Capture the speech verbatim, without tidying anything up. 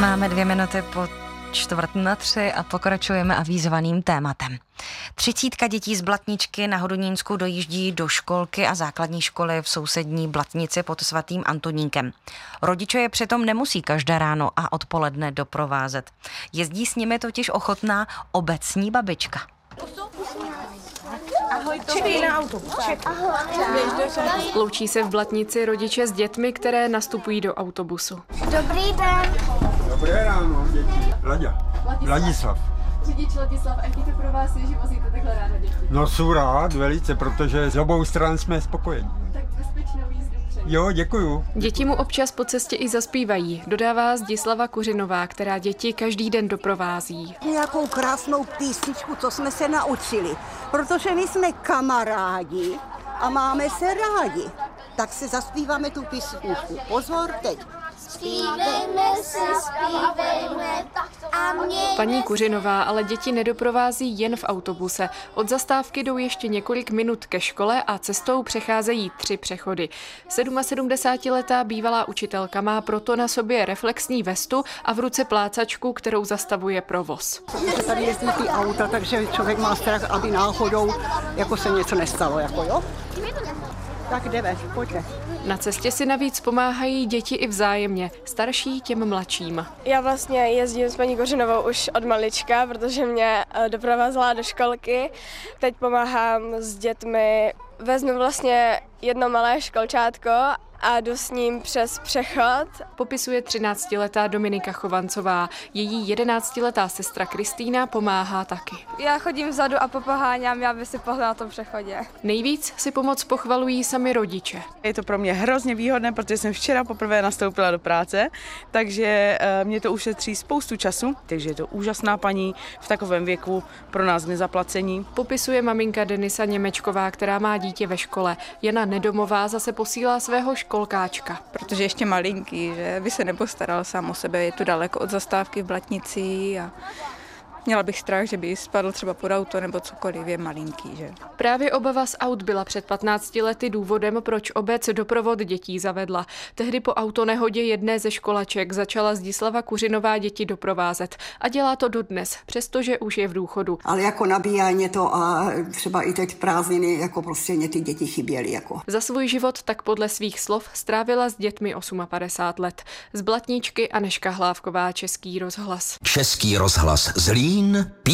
Máme dvě minuty po čtvrt na tři a pokračujeme avizovaným tématem. Třicítka dětí z Blatničky na Hodonínsku dojíždí do školky a základní školy v sousední Blatnici pod svatým Antonínkem. Rodiče je přitom nemusí každé ráno a odpoledne doprovázet. Jezdí s nimi totiž ochotná obecní babička. Ahoj, čekej na autobus. Loučí se v Blatnici rodiče s dětmi, které nastupují do autobusu. Dobrý den. Dobré ráno, děti. Laďa. Ladislav. Řidič Ladislav, a jaký to pro vás je, že vozíte takhle ráno děti? No jsou rád, velice, protože z obou stran jsme spokojeni. Tak bezpečnou jízdu přeji. Jo, děkuju. Děti mu občas po cestě i zaspívají, dodává Zdislava Kuřinová, která děti každý den doprovází. Nějakou krásnou písničku, co jsme se naučili, protože my jsme kamarádi a máme se rádi. Tak se zaspíváme tu písničku. Pozor, teď. Zpívejme se, zpívejme a mě... Paní Kuřinová ale děti nedoprovází jen v autobuse. Od zastávky jdou ještě několik minut ke škole a cestou přecházejí tři přechody. sedmasedmdesátiletá bývalá učitelka má proto na sobě reflexní vestu a v ruce plácačku, kterou zastavuje provoz. Tady jezdí ty auta, takže člověk má strach, aby náhodou jako se něco nestalo, jako jo? Tak jdeme, pojďte. Na cestě si navíc pomáhají děti i vzájemně, starší těm mladším. Já vlastně jezdím s paní Kořinovou už od malička, protože mě doprovázela do školky. Teď pomáhám s dětmi, vezmu vlastně jedno malé školčátko a jdu s ním přes přechod. Popisuje třináctiletá Dominika Chovancová. Její jedenáctiletá sestra Kristýna pomáhá taky. Já chodím vzadu a popoháňám, aby si pohla na tom přechodě. Nejvíc si pomoc pochvalují sami rodiče. Je to pro mě hrozně výhodné, protože jsem včera poprvé nastoupila do práce, takže mě to ušetří spoustu času, takže je to úžasná paní v takovém věku pro nás k nezaplacení. Popisuje maminka Denisa Němečková, která má dítě ve škole. Jana Nedomová zase posílá svého školkáčka. Protože ještě malinký, že by se nepostaral sám o sebe, je tu daleko od zastávky v Blatnici a měla bych strach, že by spadl třeba pod auto nebo cokoliv, je malinký, že? Právě obava z aut byla před patnácti lety důvodem, proč obec doprovod dětí zavedla. Tehdy po autonehodě jedné ze školaček začala Zdislava Kuřinová děti doprovázet a dělá to dodnes, přestože už je v důchodu. Ale jako nabíjá mě to a třeba i teď prázdniny, jako prostě mě ty děti chyběly. Jako. Za svůj život tak podle svých slov strávila s dětmi padesát osm let. Z Blatničky Anežka Hlávková, Český rozhlas. Český rozhlas Zlín.